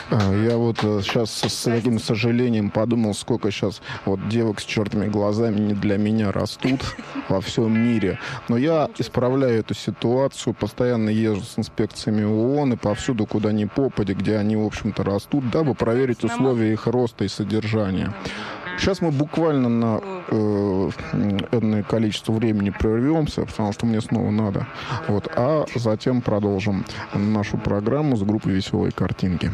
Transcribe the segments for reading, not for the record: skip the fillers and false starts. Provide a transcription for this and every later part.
Я вот сейчас с таким сожалением подумал, сколько сейчас вот девок с черными глазами не для меня растут во всем мире. Но я исправляю эту ситуацию, постоянно езжу с инспекциями ООН и повсюду, куда ни попадя, где они, в общем-то, растут, дабы проверить условия их роста и содержания. Сейчас мы буквально на энное количество времени прервемся, потому что мне снова надо. Вот, а затем продолжим нашу программу с группой «Веселые картинки».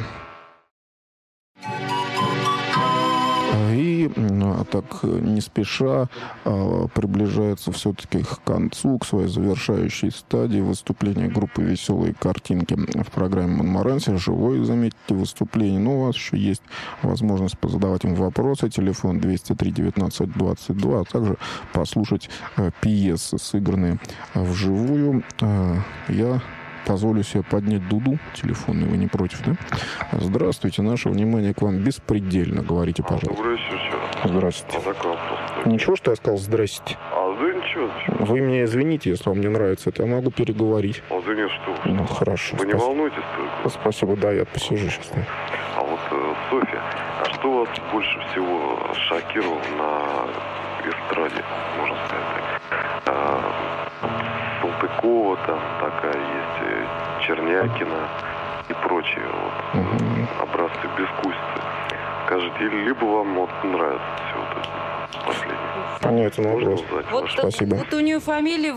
И так не спеша приближается все-таки к концу, к своей завершающей стадии выступления группы «Веселые картинки» в программе «Монморанси». Живое, заметьте, выступление. Но у вас еще есть возможность позадавать им вопросы. Телефон 203-19-22, а также послушать пьесы, сыгранные вживую. Я позволю себе поднять дуду телефонный, вы не против, да? Здравствуйте, наше внимание к вам беспредельно. Говорите, пожалуйста. Добрый вечер. Здравствуйте. Такой вопрос. Ничего, что я сказал «здрасте»? Да ничего. Вы меня извините, если вам не нравится это, я могу переговорить. Да нет, что вы. Ну, хорошо. Вы не волнуйтесь только. Спасибо, да, я посижу сейчас. Да. А вот, Софья, а что вас больше всего шокировало на эстраде, можно сказать так? Салтыкова там такая есть, Чернякина и прочие вот, образцы безвкусицы. Скажите, либо вам вот нравится все вот это последнее? Понятен вопрос. Вот, спасибо. Вот у нее фамилия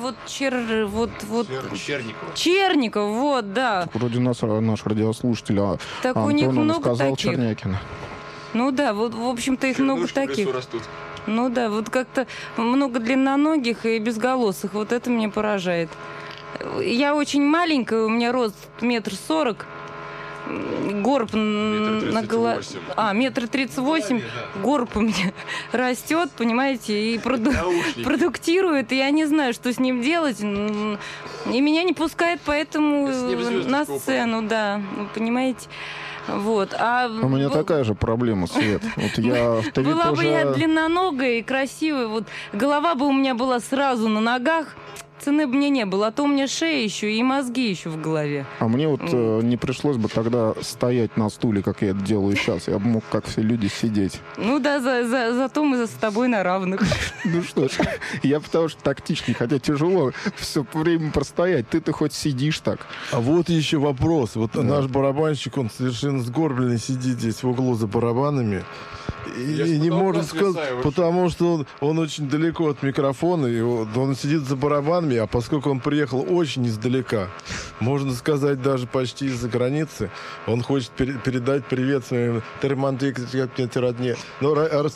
Черникова. Черников, вот, да. Вроде наш радиослушатель Так Антон, у них он много сказал таких. Чернякина. Ну да, вот, в общем-то, их много таких. Растут. Ну да, вот как-то много длинноногих и безголосых. Вот это меня поражает. Я очень маленькая, у меня рост 1,40 м, горб на голове. 1,38 м, горб у меня растет, понимаете, и продуктирует, и я не знаю, что с ним делать. И меня не пускают поэтому на сцену, да, вы понимаете. Вот. У меня такая же проблема, Свет. Вот была бы я длинноногая и красивая, вот голова бы у меня была сразу на ногах, цены бы мне не было, а то у меня шея еще и мозги еще в голове. А мне вот не пришлось бы тогда стоять на стуле, как я это делаю сейчас. Я бы мог, как все люди, сидеть. Ну да, зато мы с тобой на равных. Ну что ж, я потому что тактичный, хотя тяжело все время простоять. Ты хоть сидишь так. А вот еще вопрос. Вот наш барабанщик, он совершенно сгорбленный, сидит здесь в углу за барабанами. И не может сказать, потому что он очень далеко от микрофона, и он сидит за барабанами, а поскольку он приехал очень издалека, можно сказать, даже почти из-за границы, он хочет передать привет своим родне. Ну,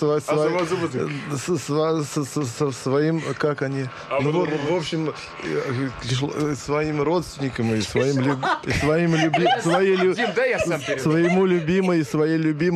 своим, как они, ну, в общем, своим родственникам и своим любимым, своей любимой